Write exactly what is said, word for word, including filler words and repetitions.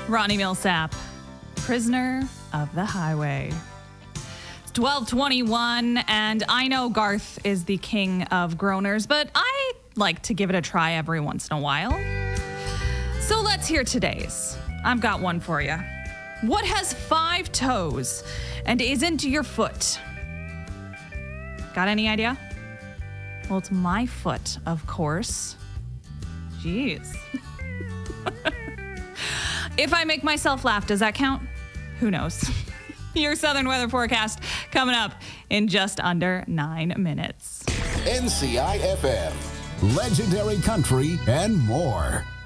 Ronnie Millsap, Prisoner of the Highway. It's twelve twenty-one, and I know Garth is the king of groaners, but I like to give it a try every once in a while. So let's hear today's. I've got one for you. What has five toes and isn't your foot? Got any idea? Well, it's my foot, of course. Jeez. If I make myself laugh, does that count? Who knows? Your Southern weather forecast coming up in just under nine minutes. N C I F M, legendary country and more.